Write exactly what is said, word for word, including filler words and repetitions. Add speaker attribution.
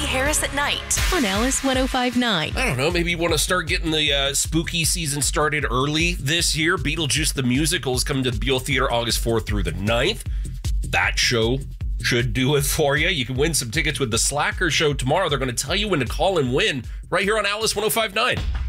Speaker 1: Harris at Night on Alice one oh five point nine.
Speaker 2: I don't know, maybe you want to start getting the uh, spooky season started early this year. Beetlejuice the Musical is coming to the Beale Theater August fourth through the ninth. That show should do it for you. You can win some tickets with the Slacker Show tomorrow. They're going to tell you when to call and win right here on Alice one oh five point nine.